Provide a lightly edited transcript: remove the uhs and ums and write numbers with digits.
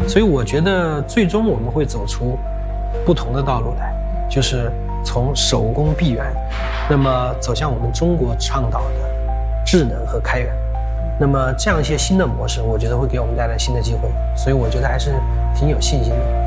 所以我觉得最终我们会走出不同的道路来，就是从手工闭源，那么走向我们中国倡导的智能和开源。那么这样一些新的模式，我觉得会给我们带来新的机会，所以我觉得还是挺有信心的。